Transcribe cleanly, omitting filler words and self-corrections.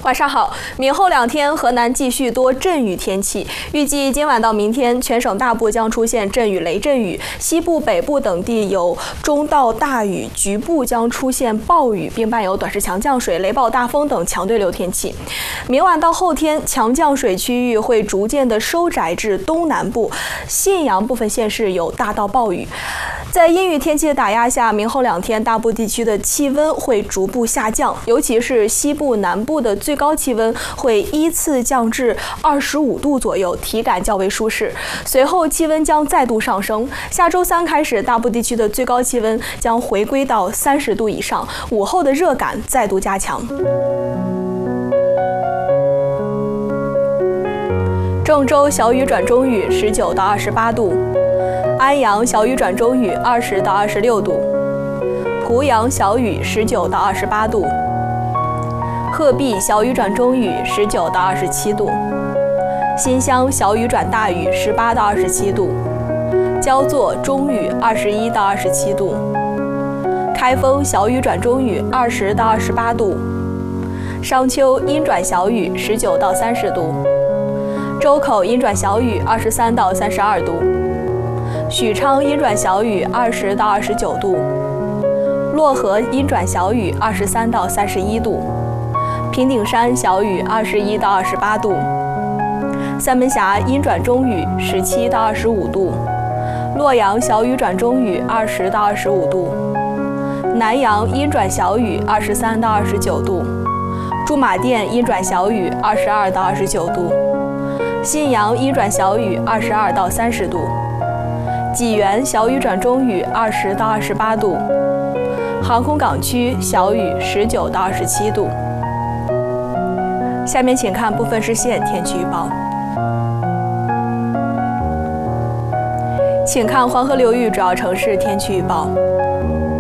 晚上好，明后2天河南继续多阵雨天气，预计今晚到明天全省大部将出现阵雨、雷阵雨，西部、北部等地有中到大雨，局部将出现暴雨，并伴有短时强降水、雷暴大风等强对流天气。明晚到后天，强降水区域会逐渐的收窄至东南部，信阳部分县市有大到暴雨。在阴雨天气的打压下，明后2天大部地区的气温会逐步下降，尤其是西部、南部的最高气温会依次降至25度左右，体感较为舒适。随后气温将再度上升，下周3开始，大部地区的最高气温将回归到30度以上，午后的热感再度加强。郑州小雨转中雨，19到28度。安阳小雨转中雨，20到26度；濮阳小雨，19到28度；鹤壁小雨转中雨，19到27度；新乡小雨转大雨，18到27度；焦作中雨，21到27度；开封小雨转中雨，20到28度；商丘阴转小雨，19到30度；周口阴转小雨，23到32度；许昌阴转小雨，20到29度；漯河阴转小雨，23到31度；平顶山小雨，21到28度；三门峡阴转中雨，17到25度；洛阳小雨转中雨，20到25度；南阳阴转小雨，23到29度；驻马店阴转小雨，22到29度；信阳阴转小雨，22到30度；济源小雨转中雨，20到28度；航空港区小雨，19到27度。下面请看部分市县天气预报。请看黄河流域主要城市天气预报。